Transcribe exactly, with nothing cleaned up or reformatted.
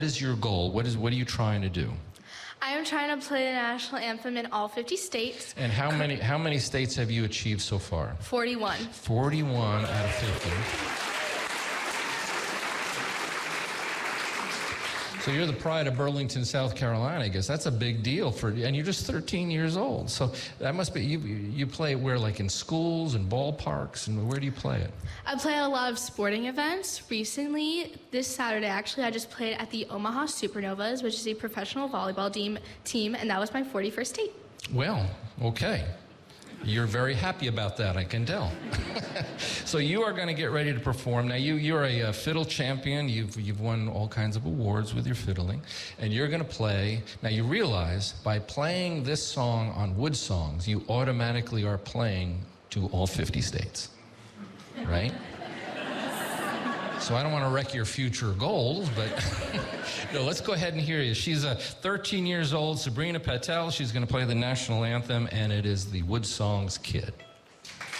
is your goal? What is what are you trying to do? I am trying to play the national anthem in all fifty states. And how many how many states have you achieved so far? forty-one. forty-one out of fifty. So you're the pride of Burlington, South Carolina, I guess. That's a big deal for, and you're just thirteen years old. So that must be, you you play where, like in schools and ballparks, and where do you play it? I play at a lot of sporting events. Recently, this Saturday, actually, I just played at the Omaha Supernovas, which is a professional volleyball team, team and that was my forty-first state. Well, okay. You're very happy about that, I can tell. So you are going to get ready to perform. Now, you, you're a, uh fiddle champion. You've, you've won all kinds of awards with your fiddling. And you're going to play. Now, you realize by playing this song on Wood Songs, you automatically are playing to all fifty states, right? So I don't want to wreck your future goals, but no, let's go ahead and hear you. She's uh, thirteen years old, Sabrina Patel. She's going to play the national anthem, and it is the Wood Songs Kid.